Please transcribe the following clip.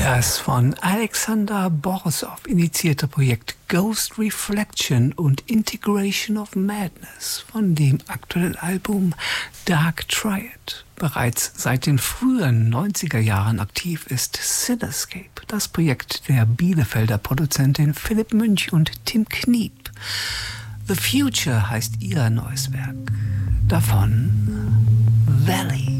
Das von Alexander Borisov initiierte Projekt Ghost Reflection und Integration of Madness von dem aktuellen Album Dark Triad. Bereits seit den frühen 90er Jahren aktiv ist Cinescape, das Projekt der Bielefelder Produzentin Philipp Münch und Tim Kniep. The Future heißt ihr neues Werk. Davon Valley.